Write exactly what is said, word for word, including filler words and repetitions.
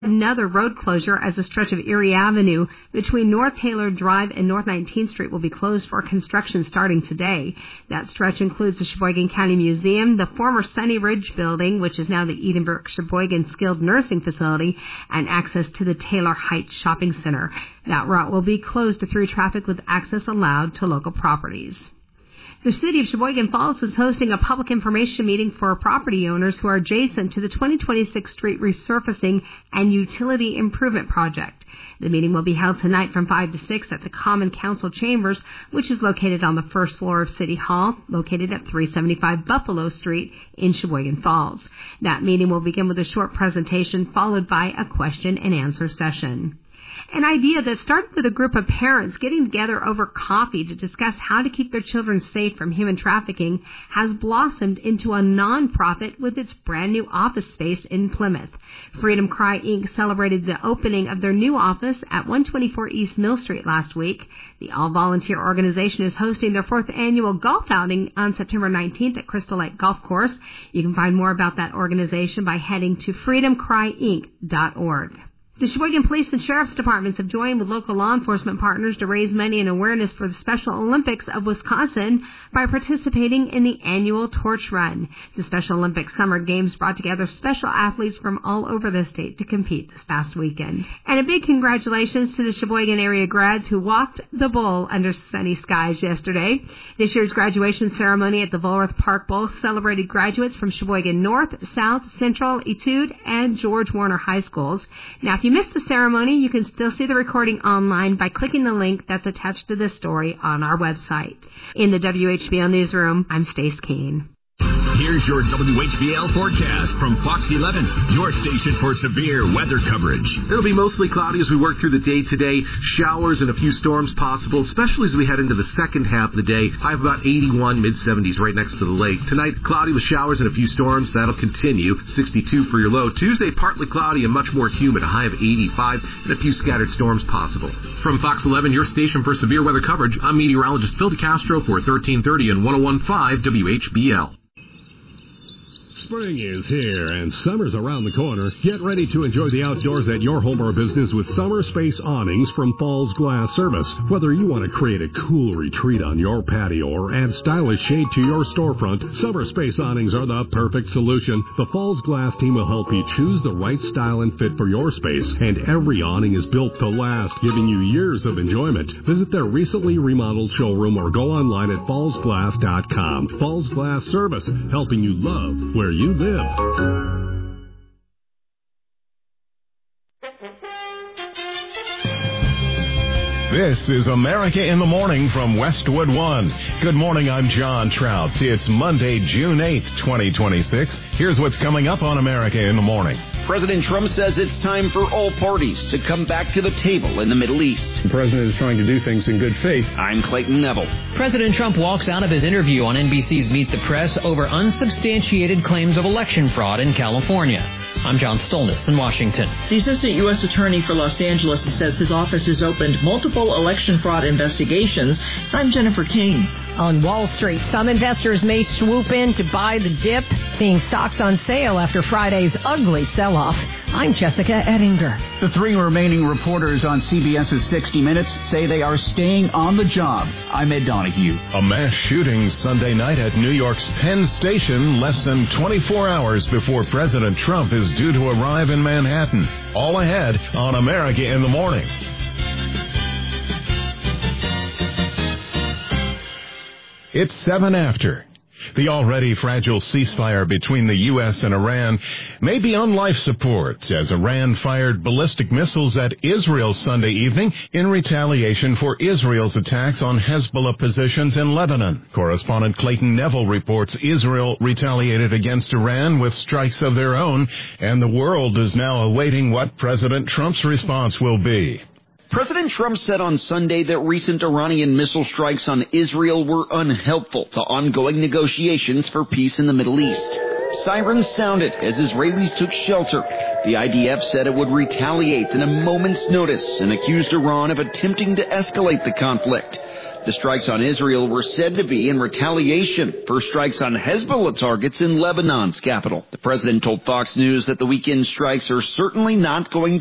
Another road closure as a stretch of Erie Avenue between North Taylor Drive and North nineteenth Street will be closed for construction starting today. That stretch includes the Sheboygan County Museum, the former Sunny Ridge building, which is now the Edenbrook Sheboygan Skilled Nursing Facility, and access to the Taylor Heights Shopping Center. That route will be closed to through traffic with access allowed to local properties. The City of Sheboygan Falls is hosting a public information meeting for property owners who are adjacent to the twenty twenty-six street resurfacing and utility improvement project. The meeting will be held tonight from five to six at the Common Council Chambers, which is located on the first floor of City Hall, located at three seventy-five Buffalo Street in Sheboygan Falls. That meeting will begin with a short presentation followed by a question and answer session. An idea that started with a group of parents getting together over coffee to discuss how to keep their children safe from human trafficking has blossomed into a nonprofit with its brand new office space in Plymouth. Freedom Cry Incorporated celebrated the opening of their new office at one twenty-four East Mill Street last week. The all-volunteer organization is hosting their fourth annual golf outing on September nineteenth at Crystal Lake Golf Course. You can find more about that organization by heading to freedom cry inc dot org. The Sheboygan Police and Sheriff's Departments have joined with local law enforcement partners to raise money and awareness for the Special Olympics of Wisconsin by participating in the annual Torch Run. The Special Olympics Summer Games brought together special athletes from all over the state to compete this past weekend. And a big congratulations to the Sheboygan area grads who walked the bull under sunny skies yesterday. This year's graduation ceremony at the Volworth Park Bowl celebrated graduates from Sheboygan North, South, Central, Etude, and George Warner High Schools. Now, if you missed the ceremony, you can still see the recording online by clicking the link that's attached to this story on our website. In the W H B L Newsroom, I'm Stace Keene. Here's your W H B L forecast from Fox eleven, your station for severe weather coverage. It'll be mostly cloudy as we work through the day today. Showers and a few storms possible, especially as we head into the second half of the day. High of about eighty-one, mid-seventies right next to the lake. Tonight, cloudy with showers and a few storms. That'll continue. sixty-two for your low. Tuesday, partly cloudy and much more humid. A high of eighty-five and a few scattered storms possible. From Fox eleven, your station for severe weather coverage, I'm meteorologist Phil DeCastro for thirteen thirty and one oh one point five W H B L. Spring is here and summer's around the corner. Get ready to enjoy the outdoors at your home or business with Summer Space awnings from Falls Glass Service. Whether you want to create a cool retreat on your patio or add stylish shade to your storefront, Summer Space awnings are the perfect solution. The Falls Glass team will help you choose the right style and fit for your space, and every awning is built to last, giving you years of enjoyment. Visit their recently remodeled showroom or go online at falls glass dot com. Falls Glass Service, helping you love where you you live. This is America in the Morning from Westwood One. Good morning, I'm John Trout. It's Monday, June eighth, twenty twenty-six. Here's what's coming up on America in the Morning. President Trump says it's time for all parties to come back to the table in the Middle East. The president is trying to do things in good faith. I'm Clayton Neville. President Trump walks out of his interview on N B C's Meet the Press over unsubstantiated claims of election fraud in California. I'm John Stolnitz in Washington. The assistant U S attorney for Los Angeles says his office has opened multiple election fraud investigations. I'm Jennifer King. On Wall Street, some investors may swoop in to buy the dip, seeing stocks on sale after Friday's ugly sell-off. I'm Jessica Ettinger. The three remaining reporters on CBS's sixty minutes say they are staying on the job. I'm Ed Donahue. A mass shooting Sunday night at New York's Penn Station less than twenty-four hours before President Trump is due to arrive in Manhattan. All ahead on America in the Morning. It's seven after. The already fragile ceasefire between the U S and Iran may be on life support as Iran fired ballistic missiles at Israel Sunday evening in retaliation for Israel's attacks on Hezbollah positions in Lebanon. Correspondent Clayton Neville reports Israel retaliated against Iran with strikes of their own, and the world is now awaiting what President Trump's response will be. President Trump said on Sunday that recent Iranian missile strikes on Israel were unhelpful to ongoing negotiations for peace in the Middle East. Sirens sounded as Israelis took shelter. The I D F said it would retaliate in a moment's notice and accused Iran of attempting to escalate the conflict. The strikes on Israel were said to be in retaliation for strikes on Hezbollah targets in Lebanon's capital. The president told Fox News that the weekend strikes are certainly not going to